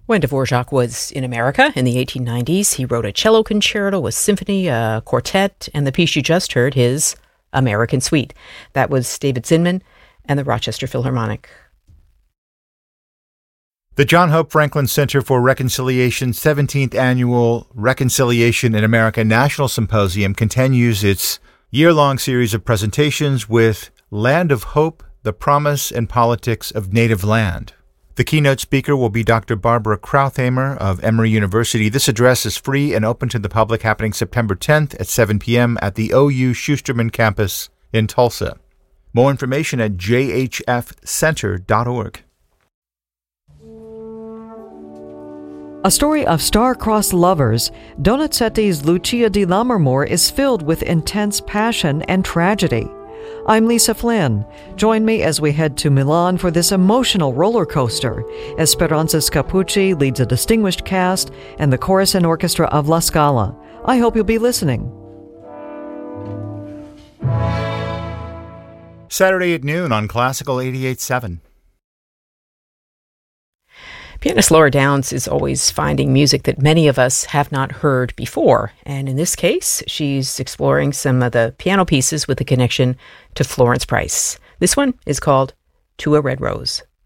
When Dvorak was in America in the 1890s, he wrote a cello concerto, a symphony, a quartet, and the piece you just heard, his American Suite. That was David Zinman and the Rochester Philharmonic. The John Hope Franklin Center for Reconciliation's 17th Annual Reconciliation in America National Symposium continues its year-long series of presentations with Land of Hope, the Promise and Politics of Native Land. The keynote speaker will be Dr. Barbara Krauthamer of Emory University. This address is free and open to the public, happening September 10th at 7 p.m. at the OU Schusterman campus in Tulsa. More information at jhfcenter.org. A story of star-crossed lovers, Donizetti's Lucia di Lammermoor is filled with intense passion and tragedy. I'm Lisa Flynn. Join me as we head to Milan for this emotional roller coaster. Esperanza Scapucci leads a distinguished cast and the chorus and orchestra of La Scala. I hope you'll be listening. Saturday at noon on Classical 88.7. Pianist Laura Downs is always finding music that many of us have not heard before. And in this case, she's exploring some of the piano pieces with a connection to Florence Price. This one is called To a Red Rose.